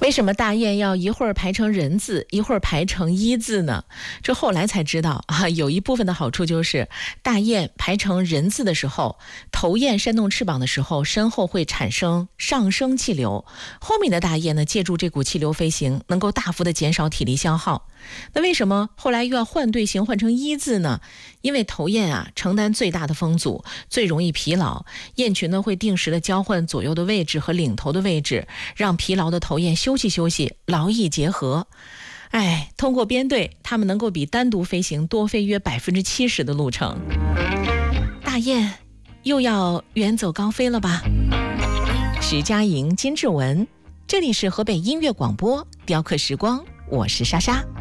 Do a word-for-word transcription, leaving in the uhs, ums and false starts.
为什么大雁要一会儿排成人字，一会儿排成一字呢？这后来才知道啊，有一部分的好处就是大雁排成人字的时候，头雁扇动翅膀的时候，身后会产生上升气流，后面的大雁呢，借助这股气流飞行，能够大幅的减少体力消耗。那为什么后来又要换队形换成一字呢？因为头雁啊承担最大的风阻，最容易疲劳，雁群呢会定时的交换左右的位置和领头的位置，让疲劳的头雁休息休息，劳逸结合。哎，通过编队，它们能够比单独飞行多飞约百分之七十的路程。大雁又要远走高飞了吧？徐佳莹、金志文，这里是河北音乐广播，雕刻时光，我是莎莎。